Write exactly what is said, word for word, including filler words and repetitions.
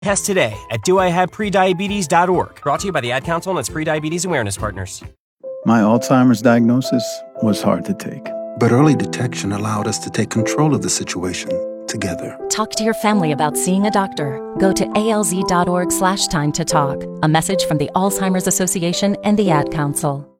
Test today at do I have prediabetes dot org. Brought to you by the Ad Council and its Prediabetes Awareness Partners. My Alzheimer's diagnosis was hard to take. But early detection allowed us to take control of the situation together. Talk to your family about seeing a doctor. Go to alz dot org slash time to talk. A message from the Alzheimer's Association and the Ad Council.